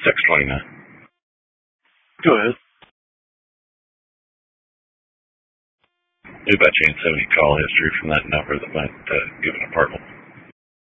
629. Go ahead. Do by chance have any call history from that number that might give an apartment?